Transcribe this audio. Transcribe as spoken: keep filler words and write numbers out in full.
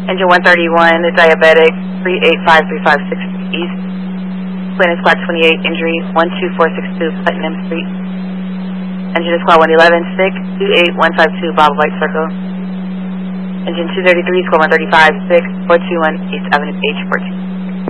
Engine one thirty-one, diabetic, three eight five three five six East. Planet Squad twenty-eight, injury, one two four six two Putnam Street. Engine Squad one eleven, sick, two eight one five two Bob White Circle. Engine two thirty-three, Squad one thirty-five, sick, four two one East Avenue, H fourteen.